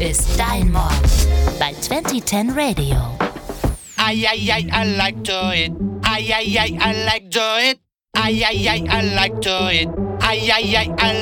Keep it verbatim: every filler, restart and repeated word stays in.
ist dein Morgen bei zwanzig zehn Radio. Ay, ay, ay, I like to it. Ay, ay, ay, I like to it. Ay, ay, ay, I like to it. Ay, ay, ay, I